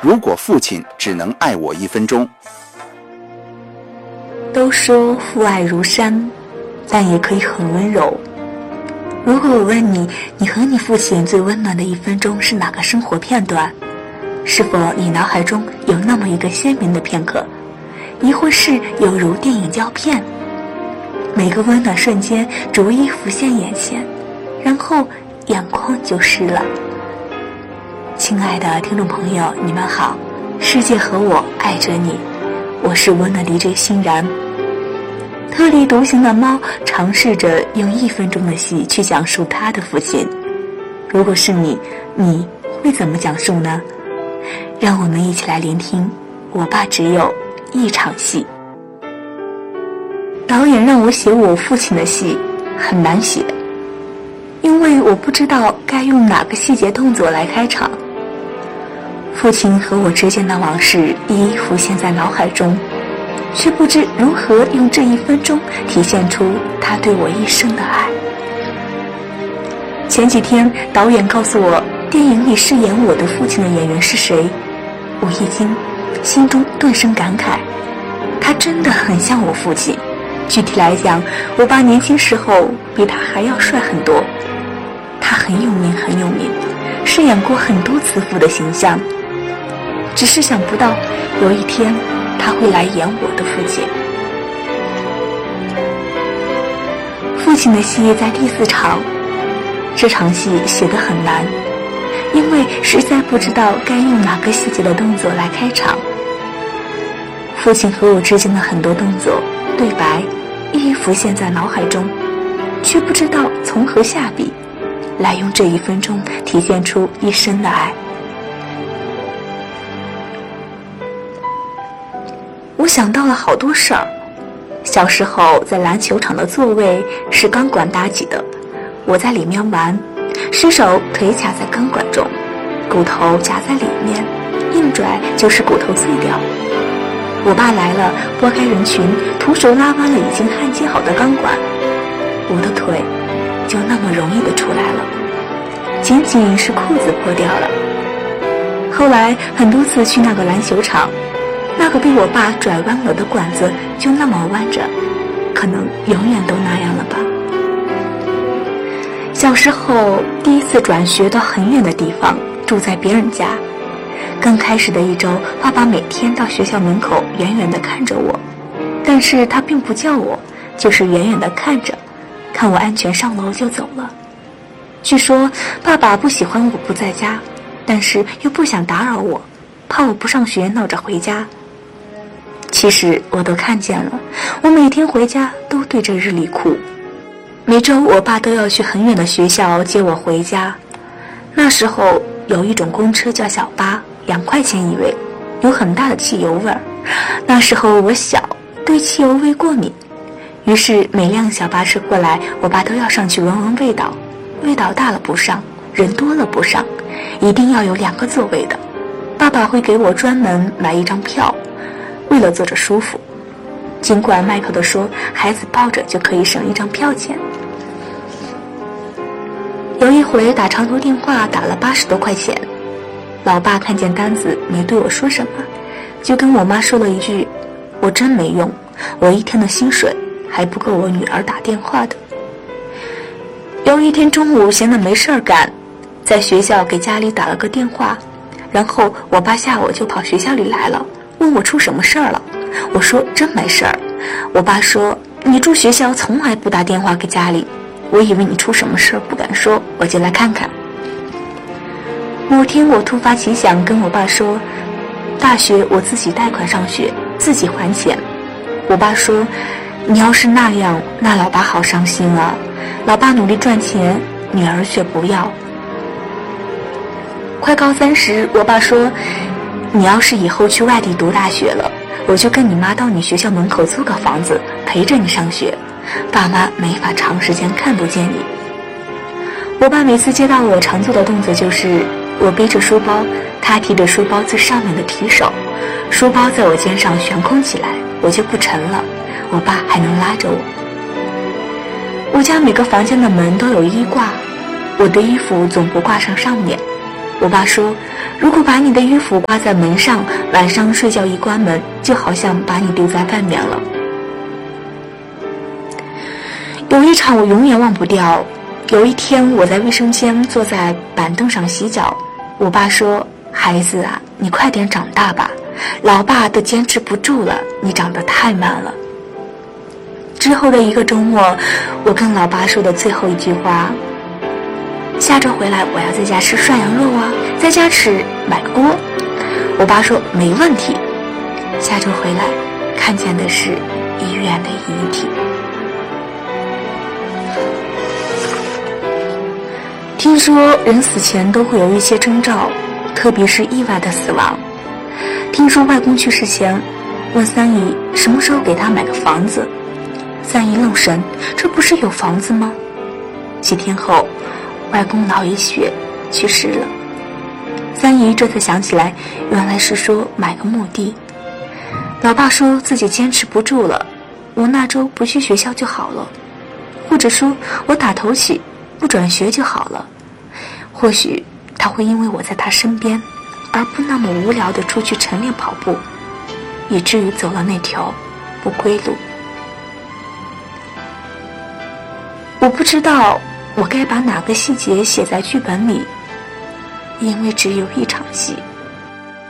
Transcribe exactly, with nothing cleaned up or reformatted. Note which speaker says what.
Speaker 1: 如果父亲只能爱我一分钟。
Speaker 2: 都说父爱如山，但也可以很温柔。如果我问你，你和你父亲最温暖的一分钟是哪个生活片段？是否你脑海中有那么一个鲜明的片刻，亦或是犹如电影胶片，每个温暖瞬间逐一浮现眼前，然后眼眶就湿了。亲爱的听众朋友，你们好，世界和我爱着你，我是温暖 D J 欣然。特立独行的猫尝试着用一分钟的戏去讲述他的父亲。如果是你，你会怎么讲述呢？让我们一起来聆听我爸只有一场戏。导演让我写我父亲的戏很难写，因为我不知道该用哪个细节动作来开场。父亲和我之间的往事一一浮现在脑海中，却不知如何用这一分钟体现出他对我一生的爱。前几天导演告诉我电影里饰演我的父亲的演员是谁，我一惊，心中顿生感慨，他真的很像我父亲。具体来讲，我爸年轻时候比他还要帅很多。他很有名很有名，饰演过很多慈父的形象，只是想不到有一天他会来演我的父亲。父亲的戏在第四场，这场戏写得很难，因为实在不知道该用哪个细节的动作来开场。父亲和我之间的很多动作对白一一浮现在脑海中，却不知道从何下笔来用这一分钟体现出一生的爱。我想到了好多事儿。小时候在篮球场的座位是钢管搭起的，我在里面玩，失手腿卡在钢管中，骨头夹在里面，硬拽就是骨头碎掉。我爸来了，拨开人群，徒手拉弯了已经焊接好的钢管，我的腿就那么容易的出来了，仅仅是裤子破掉了。后来很多次去那个篮球场，那个被我爸拽弯了的管子就那么弯着，可能永远都那样了吧。小时候第一次转学到很远的地方，住在别人家。刚开始的一周，爸爸每天到学校门口远远地看着我，但是他并不叫我，就是远远地看着，看我安全上楼就走了。据说爸爸不喜欢我不在家，但是又不想打扰我，怕我不上学闹着回家。其实我都看见了，我每天回家都对着日历哭。每周我爸都要去很远的学校接我回家。那时候有一种公车叫小巴，两块钱一位，有很大的汽油味儿。那时候我小，对汽油味过敏，于是每辆小巴车过来，我爸都要上去闻闻味道，味道大了不上，人多了不上，一定要有两个座位的。爸爸会给我专门买一张票，为了坐着舒服。尽管卖票的说孩子抱着就可以省一张票钱。有一回打长途电话打了八十多块钱，老爸看见单子没对我说什么，就跟我妈说了一句：我真没用，我一天的薪水还不够我女儿打电话的。有一天中午闲得没事儿干，在学校给家里打了个电话，然后我爸下午就跑学校里来了，问我出什么事儿了。我说真没事儿。我爸说你住学校从来不打电话给家里，我以为你出什么事儿不敢说，我就来看看。某天我突发奇想跟我爸说，大学我自己贷款上学，自己还钱。我爸说你要是那样，那老爸好伤心啊，老爸努力赚钱，女儿却不要。快高三时，我爸说你要是以后去外地读大学了，我就跟你妈到你学校门口租个房子陪着你上学，爸妈没法长时间看不见你。我爸每次接到我常做的动作就是我背着书包，他提着书包最上面的提手，书包在我肩上悬空起来，我就不沉了，我爸还能拉着我。我家每个房间的门都有衣挂，我的衣服总不挂上上面， 我爸说，如果把你的衣服挂在门上，晚上睡觉一关门，就好像把你丢在外面了。有一场我永远忘不掉，有一天我在卫生间坐在板凳上洗脚，我爸说，孩子啊，你快点长大吧，老爸都坚持不住了，你长得太慢了。之后的一个周末，我跟老爸说的最后一句话，下周回来我要在家吃涮羊肉啊，在家吃买个锅。我爸说没问题。下周回来看见的是医院的遗体。听说人死前都会有一些征兆，特别是意外的死亡。听说外公去世前问三姨什么时候给他买个房子，三姨愣神，这不是有房子吗？几天后外公脑溢血去世了，三姨这才想起来，原来是说买个墓地。老爸说自己坚持不住了，我那周不去学校就好了，或者说我打头起不转学就好了。或许他会因为我在他身边，而不那么无聊地出去晨练跑步，以至于走了那条不归路。我不知道我该把哪个细节写在剧本里，因为只有一场戏。